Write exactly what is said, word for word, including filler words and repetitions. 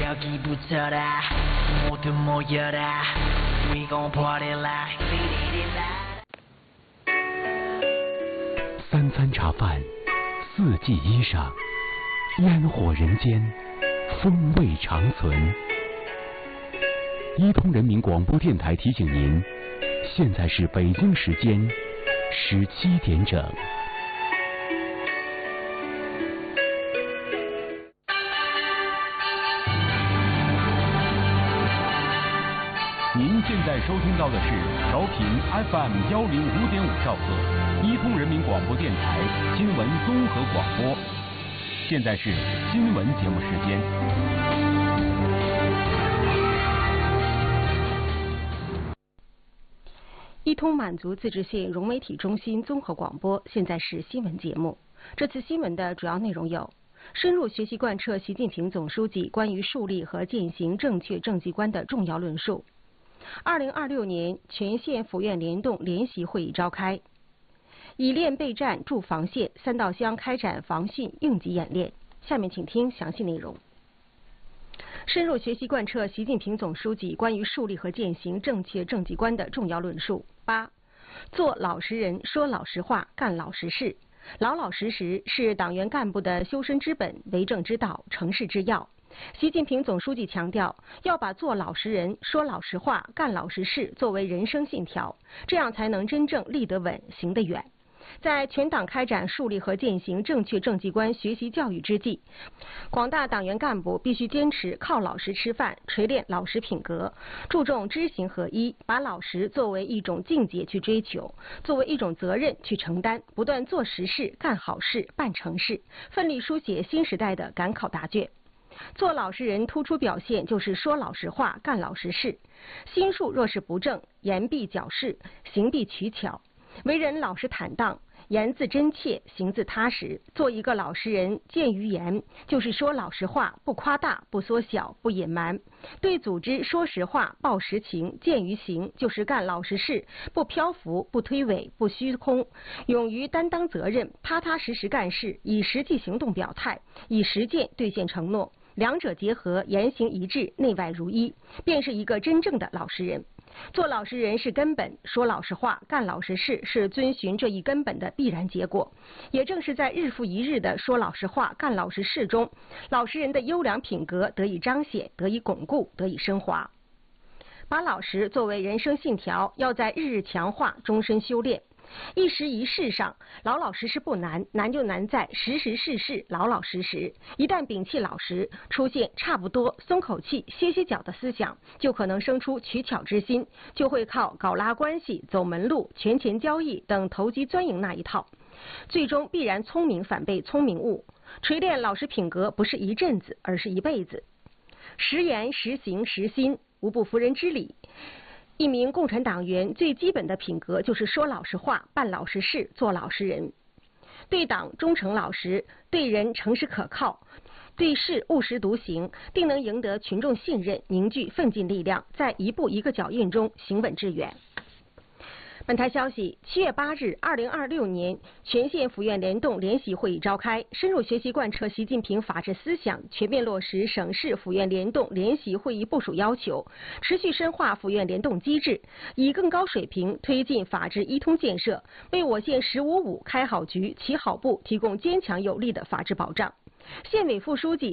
여기부터라 모두 모여라 We gon' party like 三餐茶饭，四季衣裳，烟火人间，风味长存。伊通人民广播电台提醒您，现在是北京时间十七点整。您现在收听到的是调频 F M 幺零五点五兆赫，伊通人民广播电台新闻综合广播。现在是新闻节目时间。 伊通满族自治县融媒体中心综合广播，现在是新闻节目。这次新闻的主要内容有：深入学习贯彻习近平总书记关于树立和践行正确政绩观的重要论述。二零二六年全县府院联动联席会议召开，以练备战筑防线，三道乡开展防汛应急演练。下面请听详细内容。深入学习贯彻习近平总书记关于树立和践行正确政绩观的重要论述。八，做老实人，说老实话，干老实事。老老实实是党员干部的修身之本、为政之道、成事之要。习近平总书记强调，要把做老实人、说老实话、干老实事作为人生信条，这样才能真正立得稳、行得远。在全党开展树立和践行正确政绩观学习教育之际，广大党员干部必须坚持靠老实吃饭，锤炼老实品格，注重知行合一，把老实作为一种境界去追求，作为一种责任去承担，不断做实事、干好事、办成事，奋力书写新时代的赶考答卷。做老实人突出表现就是说老实话，干老实事。心术若是不正，言必矫饰，行必取巧。为人老实坦荡，言自真切，行自踏实。做一个老实人，见于言，就是说老实话，不夸大，不缩小，不隐瞒。对组织说实话，报实情，见于行，就是干老实事，不漂浮，不推诿，不虚空，勇于担当责任，踏踏实实干事，以实际行动表态，以实践兑现承诺。两者结合，言行一致，内外如一，便是一个真正的老实人。做老实人是根本，说老实话，干老实事是遵循这一根本的必然结果。也正是在日复一日的说老实话、干老实事中，老实人的优良品格得以彰显，得以巩固，得以升华。把老实作为人生信条，要在日日强化，终身修炼。一时一事上，老老实实不难，难就难在时时事事老老实实。一旦摒弃老实，出现差不多、松口气、歇歇脚的思想，就可能生出取巧之心，就会靠搞拉关系、走门路、权钱交易等投机钻营那一套，最终必然聪明反被聪明误。锤炼老实品格不是一阵子，而是一辈子。实言实行实心，无不服人之理。一名共产党员最基本的品格就是说老实话，办老实事，做老实人。对党忠诚老实，对人诚实可靠，对事务实独行，定能赢得群众信任，凝聚奋进力量，在一步一个脚印中行稳致远。本台消息，七月八日，二零二六年全县府院联动联席会议召开，深入学习贯彻习近平法治思想，全面落实省市府院联动联席会议部署要求，持续深化府院联动机制，以更高水平推进法治一通建设，为我县“十五五”开好局、起好步提供坚强有力的法治保障。县委副书记